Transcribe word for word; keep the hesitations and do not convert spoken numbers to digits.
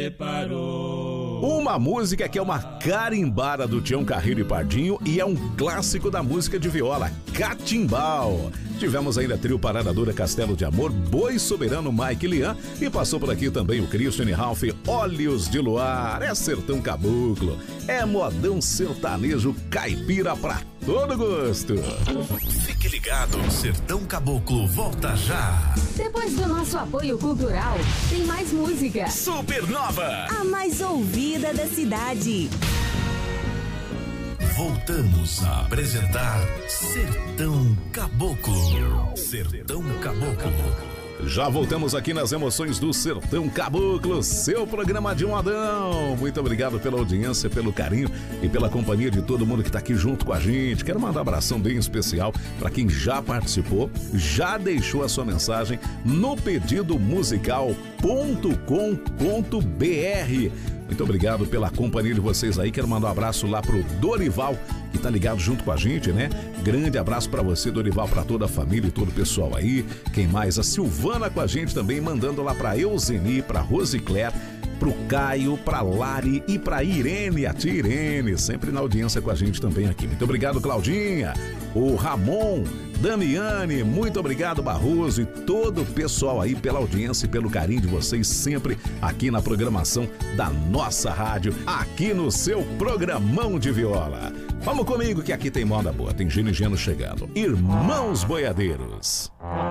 separou. Uma música que é uma carimbara do Tião Carreiro e Pardinho e é um clássico da música de viola, Catimbau. Tivemos ainda trio Parada Dura, Castelo de Amor, Boi Soberano, Mike Lian, e passou por aqui também o Christian Ralph, Olhos de Luar, é sertão caboclo, é modão sertanejo caipira pra todo gosto. Fique ligado, Sertão Caboclo volta já. Depois do nosso apoio cultural, tem mais música. Supernova, a mais ouvida da cidade. Voltamos a apresentar Sertão Caboclo. Sertão Caboclo. Já voltamos aqui nas emoções do Sertão Caboclo, seu programa de modão. Muito obrigado pela audiência, pelo carinho e pela companhia de todo mundo que está aqui junto com a gente. Quero mandar um abração bem especial para quem já participou, já deixou a sua mensagem no pedido musical ponto com ponto br. Muito obrigado pela companhia de vocês aí. Quero mandar um abraço lá pro Dorival, que tá ligado junto com a gente, né? Grande abraço pra você, Dorival, pra toda a família e todo o pessoal aí. Quem mais? A Silvana com a gente também, mandando lá pra Euseni, pra Rosicler, pro Caio, pra Lari e pra Irene, a tia Irene, sempre na audiência com a gente também aqui. Muito obrigado, Claudinha, o Ramon, Damiane, muito obrigado, Barroso, e todo o pessoal aí pela audiência e pelo carinho de vocês sempre aqui na programação da nossa rádio, aqui no seu programão de viola. Vamos comigo que aqui tem moda boa, tem Gino e Geno chegando. Irmãos Boiadeiros.